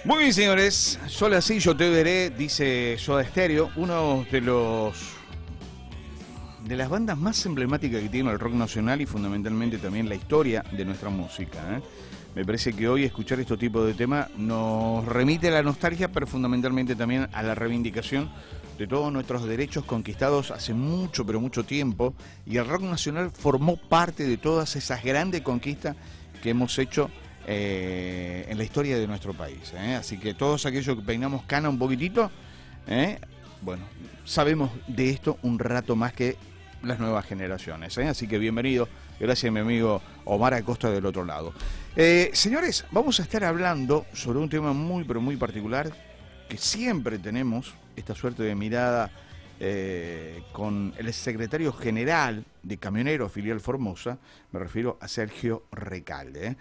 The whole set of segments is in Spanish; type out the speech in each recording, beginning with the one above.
Muy bien, señores, solo así yo te veré, dice Soda Stereo, uno de las bandas más emblemáticas que tiene el rock nacional y fundamentalmente también la historia de nuestra música, ¿eh? Me parece que hoy escuchar estos tipos de temas nos remite a la nostalgia, pero fundamentalmente también a la reivindicación de todos nuestros derechos conquistados hace mucho, pero mucho tiempo, y el rock nacional formó parte de todas esas grandes conquistas que hemos hecho en la historia de nuestro país, ¿eh? Así que todos aquellos que peinamos cana un poquitito, bueno, sabemos de esto un rato más que las nuevas generaciones, ¿eh? Así que bienvenido, gracias a mi amigo Omar Acosta del otro lado. Señores, vamos a estar hablando sobre un tema muy pero muy particular, que siempre tenemos esta suerte de mirada con el secretario general de Camioneros Filial Formosa, me refiero a Sergio Recalde.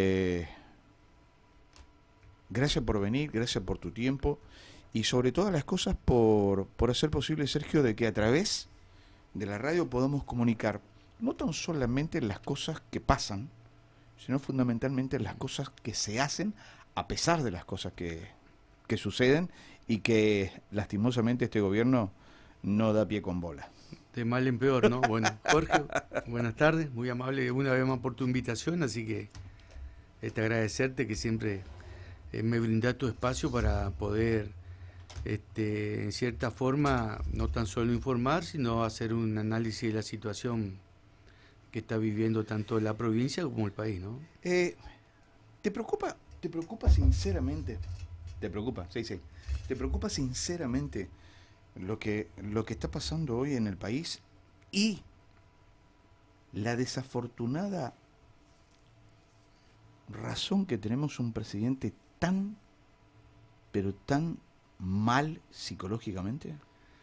Gracias por venir, gracias por tu tiempo y sobre todas las cosas por hacer posible, Sergio, de que a través de la radio podamos comunicar no tan solamente las cosas que pasan, sino fundamentalmente las cosas que se hacen a pesar de las cosas que suceden y que lastimosamente este gobierno no da pie con bola. De mal en peor, ¿no? Bueno, Jorge, buenas tardes, muy amable una vez más por tu invitación, así que agradecerte que siempre me brindas tu espacio para poder, en cierta forma, no tan solo informar, sino hacer un análisis de la situación que está viviendo tanto la provincia como el país, ¿no? ¿Te preocupa sinceramente? ¿Te preocupa? Sí, sí. ¿Te preocupa sinceramente lo que está pasando hoy en el país y la desafortunada razón que tenemos un presidente tan, pero tan mal psicológicamente?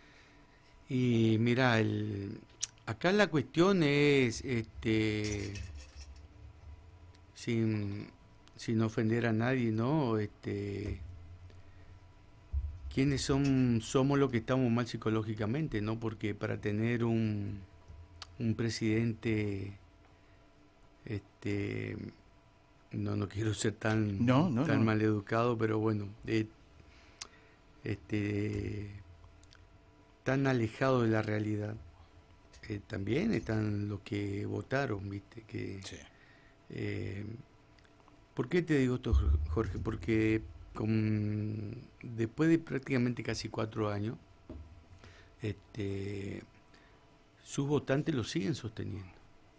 Y mira, acá la cuestión es, sin ofender a nadie, ¿no? ¿Quiénes somos los que estamos mal psicológicamente, ¿no? Porque para tener un presidente, no quiero ser tan mal educado, pero bueno, tan alejado de la realidad. También están los que votaron, ¿viste? Sí. ¿Por qué te digo esto, Jorge? Porque después de prácticamente casi 4 años, sus votantes lo siguen sosteniendo.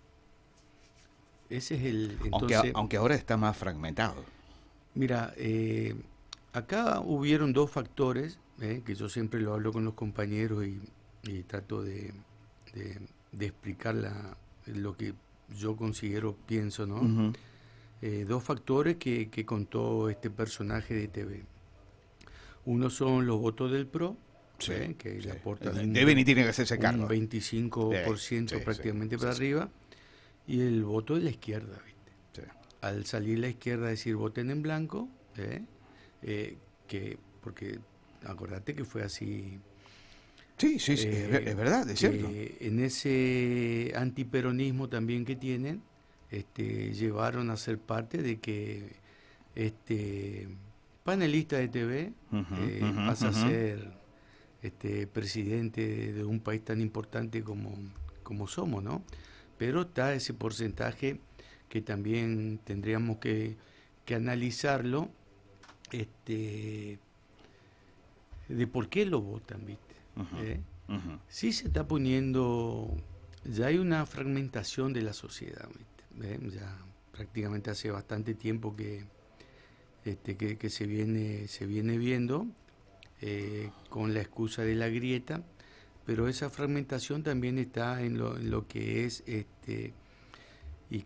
Ese es el... Entonces, aunque ahora está más fragmentado. Mira, acá hubieron 2 factores, que yo siempre lo hablo con los compañeros y trato de explicar lo que yo considero, pienso, ¿no? Uh-huh. 2 factores que contó este personaje de TV. Uno son los votos del PRO, sí, que sí. le aportan deben y tienen que hacerse cargo. Un 25% sí, prácticamente sí, para sí, arriba, y el voto de la izquierda, ¿viste? Sí. Al salir la izquierda a decir voten en blanco, porque acordate que fue así. Sí, es verdad, es cierto. En ese antiperonismo también que tienen, llevaron a ser parte de que panelista de TV pasa a ser presidente de un país tan importante como somos, ¿no? Pero está ese porcentaje que también tendríamos que analizarlo, de por qué lo votan, ¿viste? Sí se está poniendo, ya hay una fragmentación de la sociedad, ¿viste? Ya prácticamente hace bastante tiempo que se viene viendo, con la excusa de la grieta, pero esa fragmentación también está en lo que es